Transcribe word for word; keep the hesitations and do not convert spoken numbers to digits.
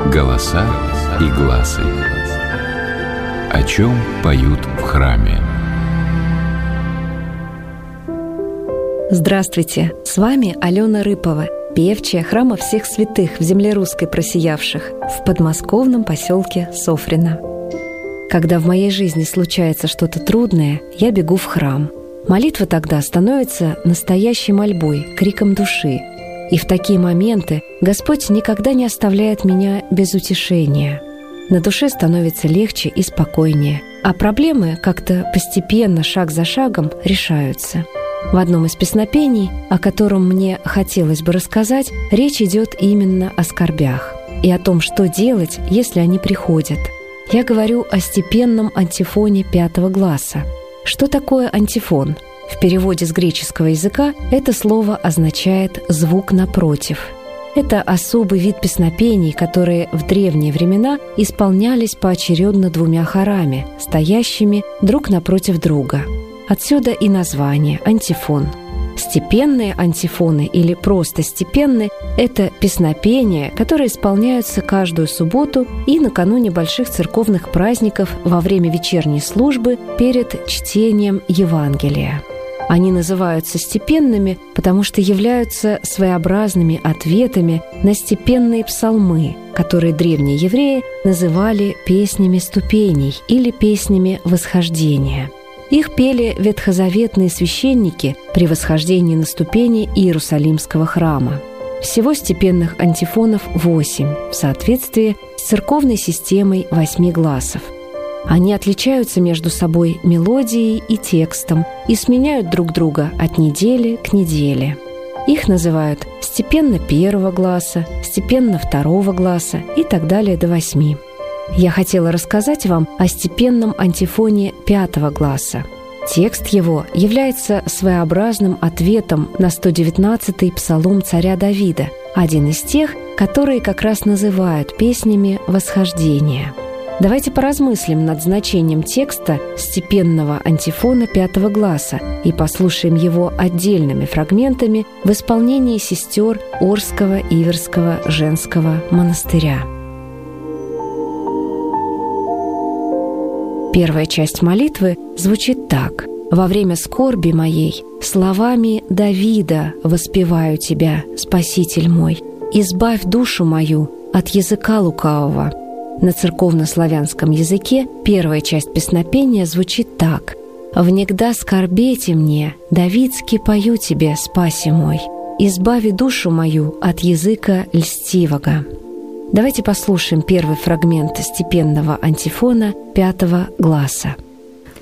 Голоса и гласы. О чем поют в храме? Здравствуйте! С вами Алена Рыпова, певчая храма всех святых в земле русской просиявших в подмосковном поселке Софрино. Когда в моей жизни случается что-то трудное, я бегу в храм. Молитва тогда становится настоящей мольбой, криком души. И в такие моменты Господь никогда не оставляет меня без утешения. На душе становится легче и спокойнее, а проблемы как-то постепенно, шаг за шагом, решаются. В одном из песнопений, о котором мне хотелось бы рассказать, речь идет именно о скорбях и о том, что делать, если они приходят. Я говорю о степенном антифоне пятого гласа. Что такое антифон? В переводе с греческого языка это слово означает «звук напротив». Это особый вид песнопений, которые в древние времена исполнялись поочередно двумя хорами, стоящими друг напротив друга. Отсюда и название «антифон». Степенные антифоны или просто степенные – это песнопения, которые исполняются каждую субботу и накануне больших церковных праздников во время вечерней службы перед чтением Евангелия. Они называются степенными, потому что являются своеобразными ответами на степенные псалмы, которые древние евреи называли песнями ступеней или песнями восхождения. Их пели ветхозаветные священники при восхождении на ступени Иерусалимского храма. Всего степенных антифонов восемь, в соответствии с церковной системой восьми гласов. Они отличаются между собой мелодией и текстом и сменяют друг друга от недели к неделе. Их называют степенно первого гласа, степенно второго гласа и так далее до восьми. Я хотела рассказать вам о степенном антифоне пятого гласа. Текст его является своеобразным ответом на сто девятнадцатый псалом царя Давида, один из тех, которые как раз называют песнями восхождения. Давайте поразмыслим над значением текста степенного антифона пятого гласа и послушаем его отдельными фрагментами в исполнении сестер Орского Иверского женского монастыря. Первая часть молитвы звучит так: «Во время скорби моей словами Давида воспеваю Тебя, Спаситель мой. Избавь душу мою от языка лукавого». На церковно-славянском языке первая часть песнопения звучит так: «Внегда скорбете мне, Давидски пою Тебе, Спаси мой. Избави душу мою от языка льстивого». Давайте послушаем первый фрагмент степенного антифона пятого гласа.